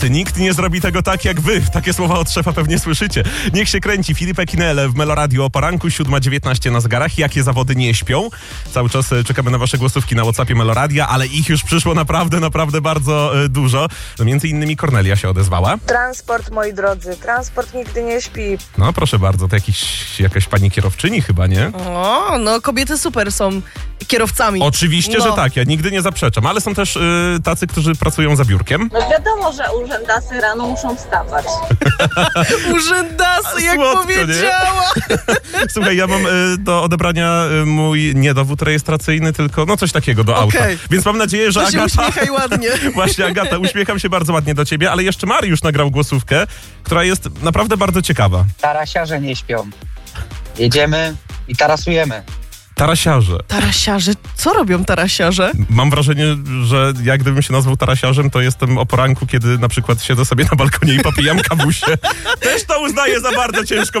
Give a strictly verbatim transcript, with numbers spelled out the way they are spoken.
Nikt nie zrobi tego tak jak wy. Takie słowa od szefa pewnie słyszycie. Niech się kręci. Filip Ekinele w Meloradio o poranku, siódma dziewiętnaście na zegarach. Jakie zawody nie śpią? Cały czas czekamy na wasze głosówki na WhatsAppie Meloradia, ale ich już przyszło naprawdę, naprawdę bardzo y, dużo. No, między innymi Kornelia się odezwała. Transport, moi drodzy, transport nigdy nie śpi. No proszę bardzo, to jakiś, jakaś pani kierowczyni chyba, nie? O, no kobiety super są kierowcami. Oczywiście, no. że tak, ja nigdy nie zaprzeczam, ale są też y, tacy, którzy pracują za biurkiem. No wiadomo, że urzędasy rano muszą wstawać. Urzędasy, jak Słodko, powiedziała. Słuchaj, ja mam y, do odebrania y, mój nie dowód rejestracyjny, tylko no coś takiego do auta. Okej. Więc mam nadzieję, że To się Agata... uśmiechaj ładnie. Właśnie, Agata, uśmiecham się bardzo ładnie do ciebie, ale jeszcze Mariusz nagrał głosówkę, która jest naprawdę bardzo ciekawa. Tarasiarze nie śpią. Jedziemy i tarasujemy. Tarasiarze. Tarasiarze? Co robią tarasiarze? Mam wrażenie, że jak gdybym się nazwał tarasiarzem, to jestem o poranku, kiedy na przykład siedzę sobie na balkonie i popijam kawusie. Też to uznaję za bardzo ciężką